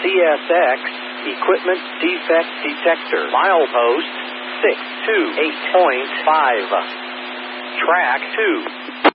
CSX Equipment Defect Detector. Milepost 628.5. Track 2.